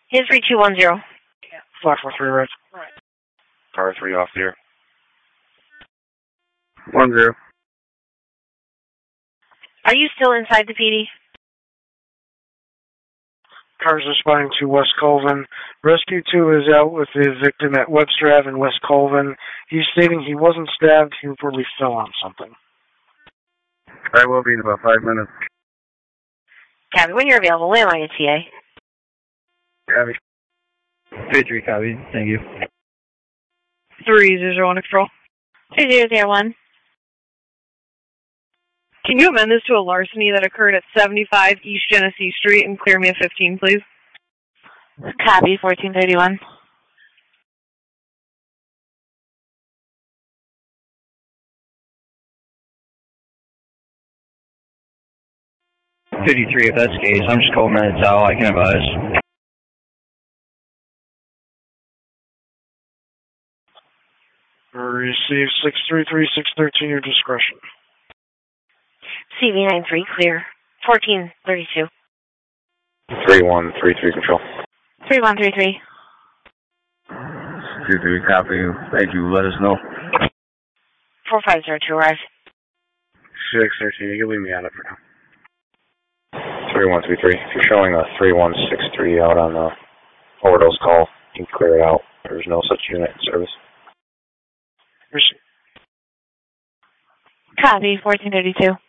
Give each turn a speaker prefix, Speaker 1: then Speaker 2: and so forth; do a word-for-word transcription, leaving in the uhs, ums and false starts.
Speaker 1: His three two one zero.
Speaker 2: Flat four three right.
Speaker 3: Car three off the air.
Speaker 2: One zero.
Speaker 1: Are you still inside the P D?
Speaker 2: Cars responding to West Colvin. Rescue two is out with the victim at Webster Avenue in West Colvin. He's stating he wasn't stabbed, he reportedly fell on something.
Speaker 4: I will be in about five minutes.
Speaker 1: Copy. When you're available, landline at T A.
Speaker 4: Copy.
Speaker 5: three three, copy. Thank you.
Speaker 6: three zero zero one, control.
Speaker 1: three zero zero one.
Speaker 6: Can you amend this to a larceny that occurred at seventy-five East Genesee Street and clear me a fifteen, please?
Speaker 1: Copy, fourteen thirty-one.
Speaker 5: fifty-three, if that's the case. I'm just calling minutes out. I can advise.
Speaker 2: Receive six three three, six thirteen, your discretion.
Speaker 1: C V nine three, clear. fourteen thirty-two.
Speaker 3: three one three three, control.
Speaker 1: three one three three.
Speaker 4: two three, copy. Thank you. Let us know.
Speaker 1: four five zero two, arrive.
Speaker 3: six thirteen, you can leave me on it for now. three one three three. If you're showing a three one six three out on the overdose call, you can clear it out. There's no such unit in service.
Speaker 2: Receive.
Speaker 1: Copy, fourteen thirty-two.